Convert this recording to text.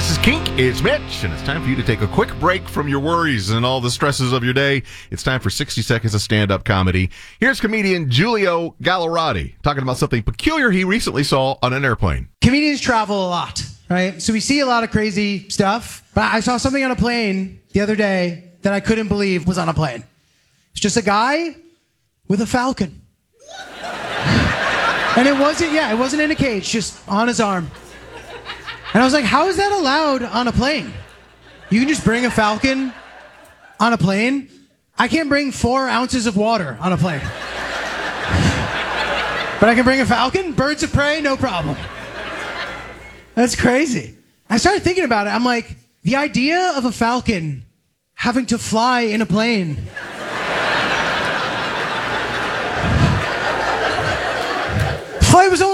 This is Kink, it's Mitch, and it's time for you to take a quick break from your worries and all the stresses of your day. It's time for 60 seconds of stand-up comedy. Here's comedian Giulio Gallerati talking about something peculiar he recently saw on an airplane. Comedians travel a lot, right? So we see a lot of crazy stuff. But I saw something on a plane the other day that I couldn't believe was on a plane. It's just a guy with a falcon. And it wasn't in a cage, just on his arm. And I was like, how is that allowed on a plane? You can just bring a falcon on a plane? I can't bring 4 ounces of water on a plane. But I can bring a falcon? Birds of prey, no problem. That's crazy. I started thinking about it. I'm like, the idea of a falcon having to fly in a plane. Flight was